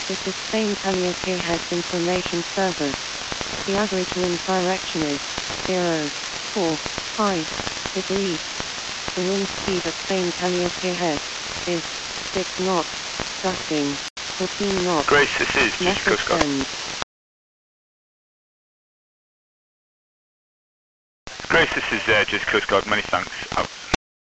This is Spain Calliope Heads Information Service. The average wind direction is 0.45 degrees. The wind speed at Spain Calliope Head is 6 knots, gusting 14 knots. Grace, this is just Coast Guard. Grace, this is just Coast Guard. Many thanks. Out.